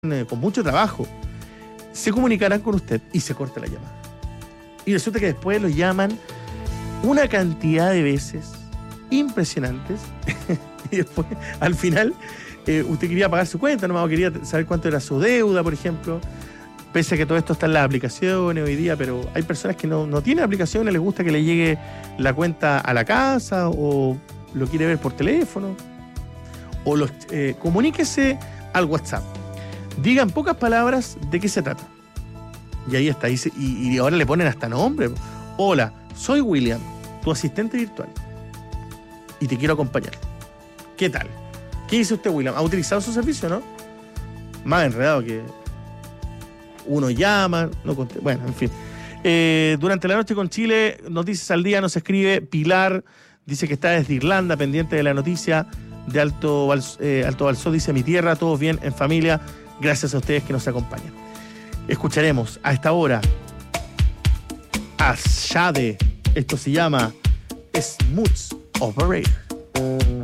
con mucho trabajo, se comunicarán con usted y se corta la llamada. Y resulta que después lo llaman una cantidad de veces impresionantes y después, al final, usted quería pagar su cuenta, nomás quería saber cuánto era su deuda, por ejemplo, pese a que todo esto está en las aplicaciones hoy día, pero hay personas que no tienen aplicaciones, les gusta que le llegue la cuenta a la casa o lo quiere ver por teléfono, o comuníquese al WhatsApp. Diga en pocas palabras de qué se trata. Y ahí está. Y ahora le ponen hasta nombre. Hola, soy William, tu asistente virtual. Y te quiero acompañar. ¿Qué tal? ¿Qué dice usted, William? ¿Ha utilizado su servicio, no? Más enredado que uno llama, no contesta. Bueno, en fin. Durante la noche con Chile, Noticias al Día nos escribe Pilar. Dice que está desde Irlanda, pendiente de la noticia de Alto Balsó. Dice: mi tierra, todos bien, en familia. Gracias a ustedes que nos acompañan. Escucharemos a esta hora a Shade. Esto se llama Smooth Operator.